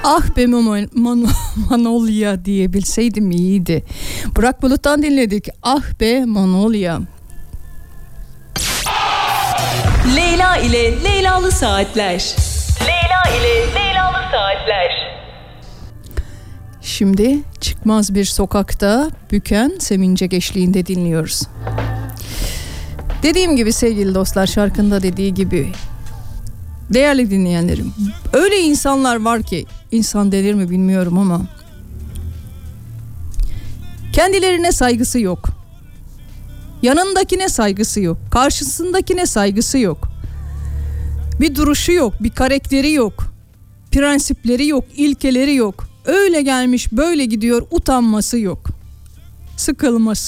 Ah be Manolya diyebilseydim iyiydi. Burak Bulut'tan dinledik. Ah be Manolya. Leyla ile Leylalı Saatler. Leyla ile Leylalı Saatler. Şimdi çıkmaz bir sokakta Büken Sevinçek eşliğinde dinliyoruz. Dediğim gibi sevgili dostlar, şarkında dediği gibi, değerli dinleyenlerim, öyle insanlar var ki, insan denir mi bilmiyorum ama kendilerine saygısı yok. Yanındakine saygısı yok. Karşısındakine saygısı yok. Bir duruşu yok, bir karakteri yok. Prensipleri yok, ilkeleri yok. Öyle gelmiş böyle gidiyor, utanması yok. Sıkılması